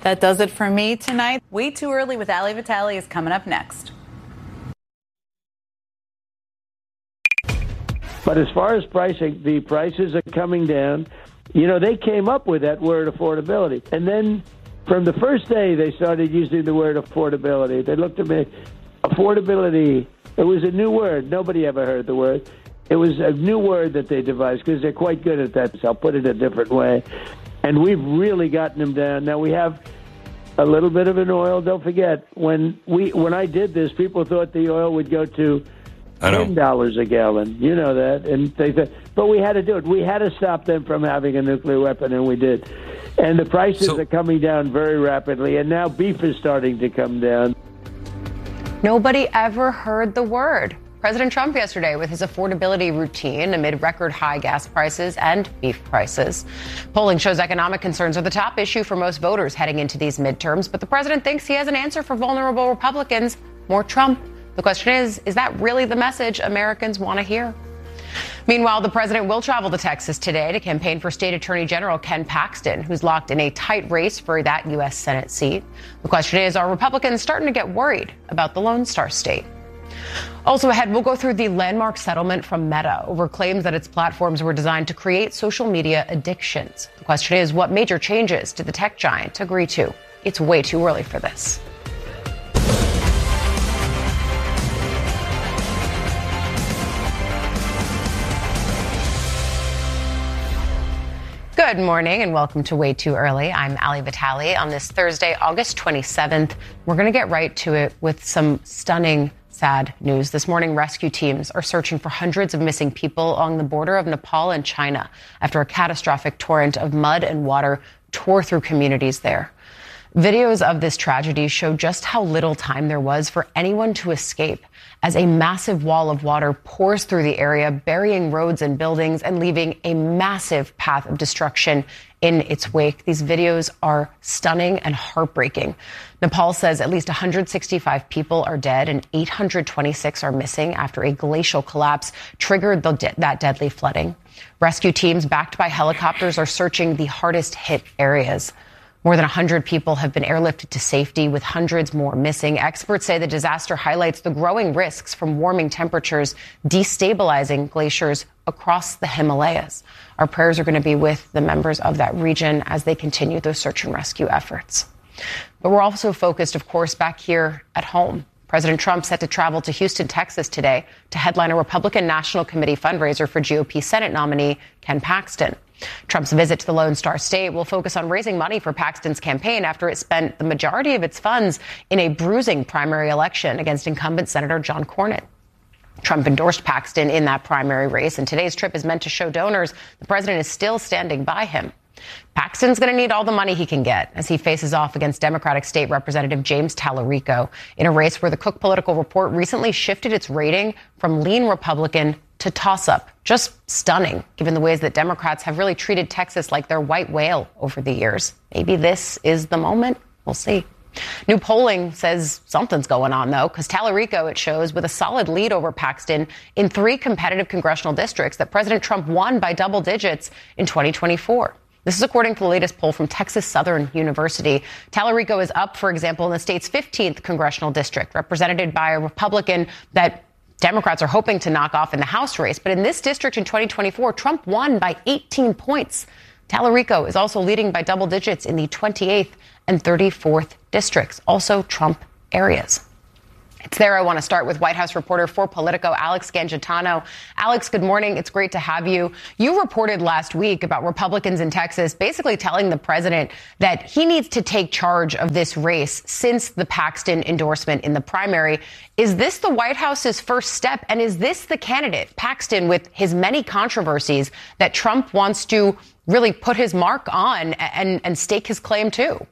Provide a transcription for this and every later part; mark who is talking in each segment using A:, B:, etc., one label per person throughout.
A: That does it for me tonight. Way Too Early with Ali Vitale is coming up next.
B: But as far as pricing, the prices are coming down. You know, they came up with that word affordability. And then from the first day, they started using the word affordability. They looked at me, affordability, it was a new word. Nobody ever heard the word. It was a new word that they devised because they're quite good at that. So I'll put it a different way. And we've really gotten them down. Now we have a little bit of an oil. Don't forget, when I did this, people thought the oil would go to $10 a gallon. You know that. And they said, but we had to do it. We had to stop them from having a nuclear weapon, and we did. And the prices are coming down very rapidly, and now beef is starting to come down.
C: Nobody ever heard the word. President Trump yesterday with his affordability routine amid record high gas prices and beef prices. Polling shows economic concerns are the top issue for most voters heading into these midterms, but the president thinks he has an answer for vulnerable Republicans: more Trump. The question is that really the message Americans want to hear? Meanwhile, the president will travel to Texas today to campaign for State Attorney General Ken Paxton, who's locked in a tight race for that U.S. Senate seat. The question is, are Republicans starting to get worried about the Lone Star State? Also ahead, we'll go through the landmark settlement from Meta over claims that its platforms were designed to create social media addictions. The question is, what major changes did the tech giant agree to? It's way too early for this. Good morning and welcome to Way Too Early. I'm Ali Vitale. On this Thursday, August 27th, we're going to get right to it with some stunning, sad news. This morning, rescue teams are searching for hundreds of missing people along the border of Nepal and China after a catastrophic torrent of mud and water tore through communities there. Videos of this tragedy show just how little time there was for anyone to escape as a massive wall of water pours through the area, burying roads and buildings and leaving a massive path of destruction in its wake. These videos are stunning and heartbreaking. Nepal says at least 165 people are dead and 826 are missing after a glacial collapse triggered that deadly flooding. Rescue teams backed by helicopters are searching the hardest hit areas. More than 100 people have been airlifted to safety, with hundreds more missing. Experts say the disaster highlights the growing risks from warming temperatures destabilizing glaciers across the Himalayas. Our prayers are going to be with the members of that region as they continue those search and rescue efforts. But we're also focused, of course, back here at home. President Trump set to travel to Houston, Texas today to headline a Republican National Committee fundraiser for GOP Senate nominee Ken Paxton. Trump's visit to the Lone Star State will focus on raising money for Paxton's campaign after it spent the majority of its funds in a bruising primary election against incumbent Senator John Cornyn. Trump endorsed Paxton in that primary race, and today's trip is meant to show donors the president is still standing by him. Paxton's going to need all the money he can get as he faces off against Democratic State Representative James Tallarico in a race where the Cook Political Report recently shifted its rating from lean Republican to toss-up. Just stunning, given the ways that Democrats have really treated Texas like their white whale over the years. Maybe this is the moment. We'll see. New polling says something's going on, though, because Tallarico, it shows, with a solid lead over Paxton in 3 competitive congressional districts that President Trump won by double digits in 2024. This is according to the latest poll from Texas Southern University. Tallarico is up, for example, in the state's 15th congressional district, represented by a Republican that Democrats are hoping to knock off in the House race. But in this district in 2024, Trump won by 18 points. Tallarico is also leading by double digits in the 28th and 34th districts, also Trump areas. It's there I want to start with White House reporter for Politico, Alex Gangitano. Alex, good morning. It's great to have you. You reported last week about Republicans in Texas basically telling the president that he needs to take charge of this race since the Paxton endorsement in the primary. Is this the White House's first step? And is this the candidate, Paxton, with his many controversies, that Trump wants to really put his mark on and stake his claim to?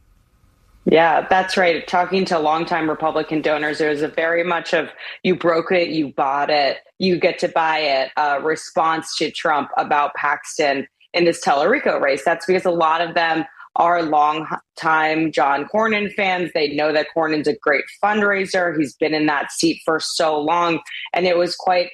D: Yeah, that's right. Talking to longtime Republican donors, there was a very much of you broke it, you bought it, you get to buy it response to Trump about Paxton in this Tallarico race. That's because a lot of them are long-time John Cornyn fans. They know that Cornyn's a great fundraiser. He's been in that seat for so long. And it was quite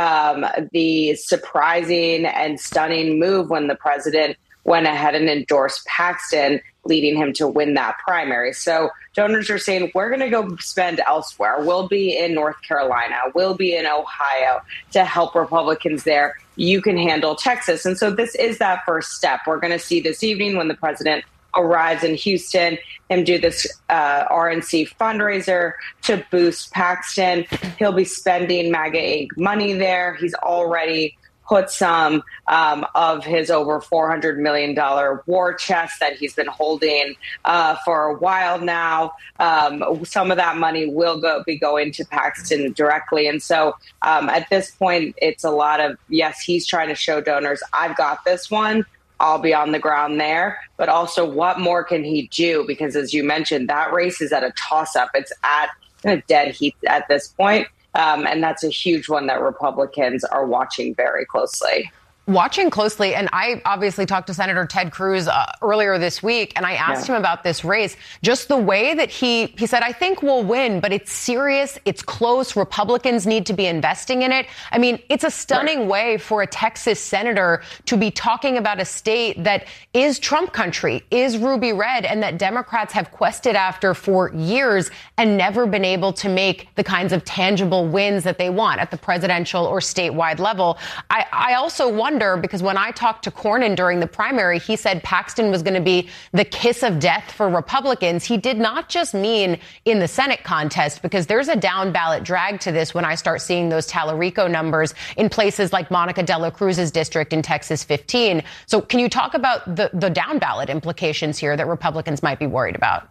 D: the surprising and stunning move when the president went ahead and endorsed Paxton leading him to win that primary. So donors are saying, we're going to go spend elsewhere. We'll be in North Carolina. We'll be in Ohio to help Republicans there. You can handle Texas. And so this is that first step. We're going to see this evening when the president arrives in Houston, him do this RNC fundraiser to boost Paxton. He'll be spending MAGA Inc. money there. He's already put some of his over $400 million war chest that he's been holding for a while now. Some of that money will be going to Paxton directly. And so at this point, it's a lot of, yes, he's trying to show donors, I've got this one. I'll be on the ground there. But also, what more can he do? Because as you mentioned, that race is at a toss-up. It's at a dead heat at this point. And that's a huge one that Republicans are watching very closely.
C: Watching closely, and I obviously talked to Senator Ted Cruz earlier this week, and I asked him about this race. Just the way that he said, I think we'll win, but it's serious, it's close, Republicans need to be investing in it. I mean, it's a stunning way for a Texas senator to be talking about a state that is Trump country, is ruby red, and that Democrats have quested after for years and never been able to make the kinds of tangible wins that they want at the presidential or statewide level. I also wonder, because when I talked to Cornyn during the primary, he said Paxton was going to be the kiss of death for Republicans. He did not just mean in the Senate contest, because there's a down ballot drag to this when I start seeing those Tallarico numbers in places like Monica De La Cruz's district in Texas 15. So can you talk about the down ballot implications here that Republicans might be worried about?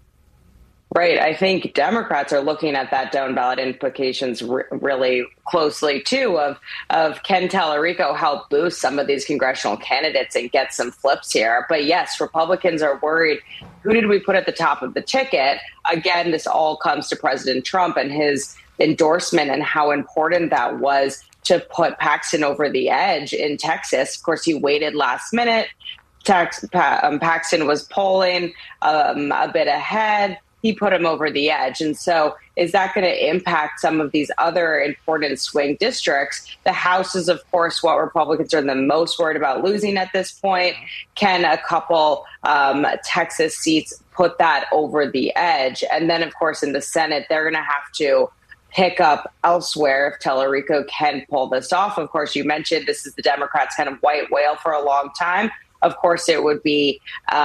D: Right. I think Democrats are looking at that down ballot implications really closely, too, of can Tallarico help boost some of these congressional candidates and get some flips here? But yes, Republicans are worried. Who did we put at the top of the ticket? Again, this all comes to President Trump and his endorsement and how important that was to put Paxton over the edge in Texas. Of course, he waited last minute. Paxton was polling a bit ahead. He put him over the edge. And so is that going to impact some of these other important swing districts? The House is, of course, what Republicans are the most worried about losing at this point. Can a couple Texas seats put that over the edge? And then, of course, in the Senate, they're going to have to pick up elsewhere if Tallarico can pull this off. Of course, you mentioned this is the Democrats' kind of white whale for a long time. Of course, it would be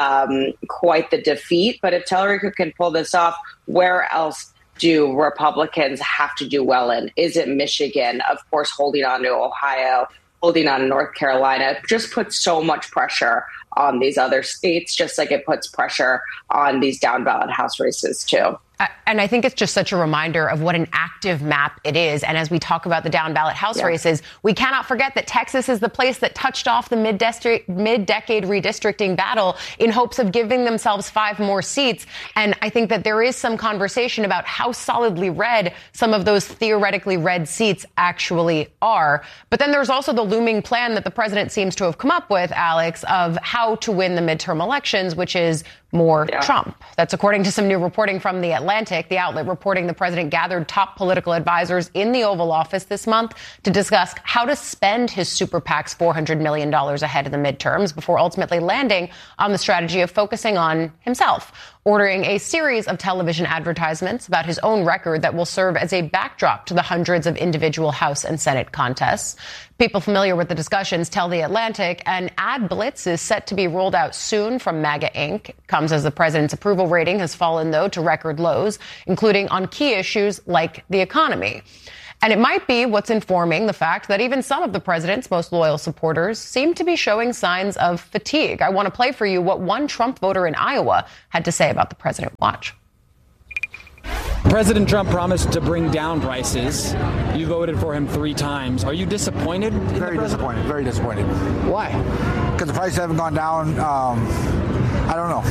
D: quite the defeat. But if Tallarico can pull this off, where else do Republicans have to do well in? Is it Michigan? Of course, holding on to Ohio, holding on to North Carolina. It just puts so much pressure on these other states, just like it puts pressure on these down ballot House races, too.
C: And I think it's just such a reminder of what an active map it is. And as we talk about the down ballot House races, we cannot forget that Texas is the place that touched off the mid-decade redistricting battle in hopes of giving themselves 5 more seats. And I think that there is some conversation about how solidly red some of those theoretically red seats actually are. But then there's also the looming plan that the president seems to have come up with, Alex, of how to win the midterm elections, which is more Trump. That's according to some new reporting from The Atlantic, the outlet reporting the president gathered top political advisors in the Oval Office this month to discuss how to spend his super PAC's $400 million ahead of the midterms before ultimately landing on the strategy of focusing on himself, ordering a series of television advertisements about his own record that will serve as a backdrop to the hundreds of individual House and Senate contests. People familiar with the discussions tell The Atlantic an ad blitz is set to be rolled out soon from MAGA Inc. It comes as the president's approval rating has fallen, though, to record lows, including on key issues like the economy. And it might be what's informing the fact that even some of the president's most loyal supporters seem to be showing signs of fatigue. I want to play for you what one Trump voter in Iowa had to say about the president. Watch.
E: President Trump promised to bring down prices. You voted for him 3 times. Are you disappointed?
F: Very disappointed. Very disappointed.
E: Why?
F: Because the prices haven't gone down. I don't know.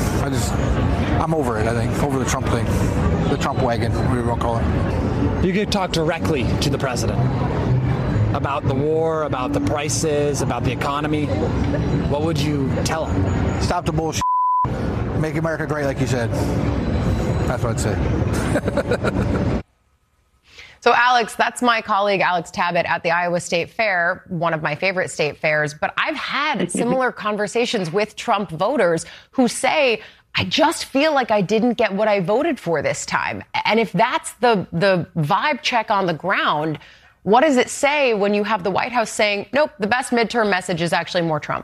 F: I'm over it, I think. Over the Trump thing. The Trump wagon, whatever you want to call it.
E: You could talk directly to the president about the war, about the prices, about the economy. What would you tell him?
F: Stop the bullshit. Make America great, like you said. That's what I'd say.
C: So, Alex, that's my colleague, Alex Tabbitt, at the Iowa State Fair, one of my favorite state fairs. But I've had similar conversations with Trump voters who say, I just feel like I didn't get what I voted for this time. And if that's the vibe check on the ground, what does it say when you have the White House saying, nope, the best midterm message is actually more Trump?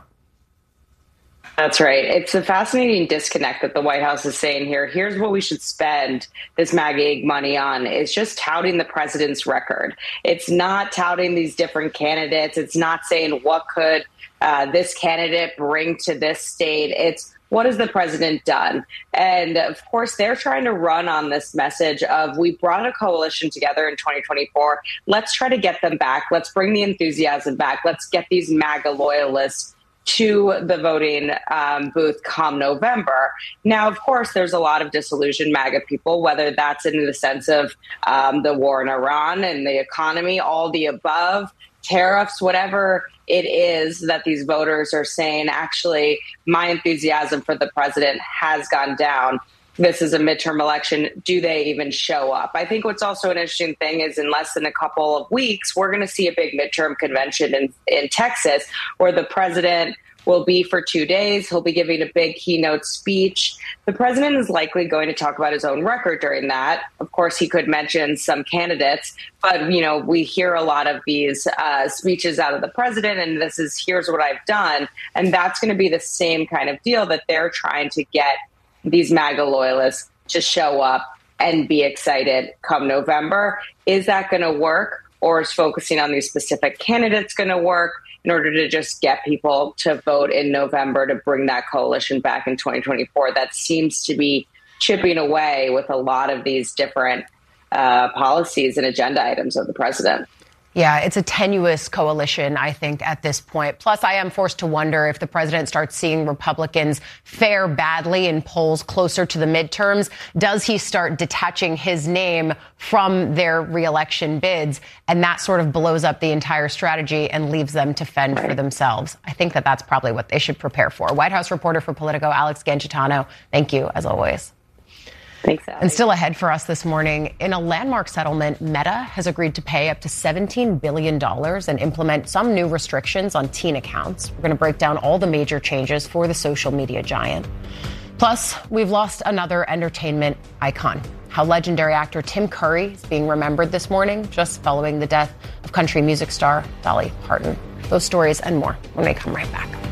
D: That's right. It's a fascinating disconnect that the White House is saying here. Here's what we should spend this MAGA money on. It's just touting the president's record. It's not touting these different candidates. It's not saying what could this candidate bring to this state. It's what has the president done? And of course, they're trying to run on this message of we brought a coalition together in 2024. Let's try to get them back. Let's bring the enthusiasm back. Let's get these MAGA loyalists to the voting booth come November. Now, of course, there's a lot of disillusioned MAGA people, whether that's in the sense of the war in Iran and the economy, all the above, tariffs, whatever it is that these voters are saying, actually, my enthusiasm for the president has gone down. This is a midterm election. Do they even show up? I think what's also an interesting thing is in less than a couple of weeks, we're going to see a big midterm convention in Texas where the president will be for 2 days. He'll be giving a big keynote speech. The president is likely going to talk about his own record during that. Of course, he could mention some candidates, but, we hear a lot of these speeches out of the president, and this is, here's what I've done. And that's going to be the same kind of deal that they're trying to get these MAGA loyalists to show up and be excited come November. Is that going to work, or is focusing on these specific candidates going to work in order to just get people to vote in November to bring that coalition back in 2024? That seems to be chipping away with a lot of these different policies and agenda items of the president.
C: Yeah, it's a tenuous coalition, I think, at this point. Plus, I am forced to wonder if the president starts seeing Republicans fare badly in polls closer to the midterms. Does he start detaching his name from their reelection bids? And that sort of blows up the entire strategy and leaves them to fend for themselves. I think that that's probably what they should prepare for. White House reporter for Politico, Alex Gangitano, thank you, as always.
D: Thanks, Allie.
C: And still ahead for us this morning, in a landmark settlement, Meta has agreed to pay up to $17 billion and implement some new restrictions on teen accounts. We're going to break down all the major changes for the social media giant. Plus, we've lost another entertainment icon. How legendary actor Tim Curry is being remembered this morning, just following the death of country music star Dolly Parton. Those stories and more when we come right back.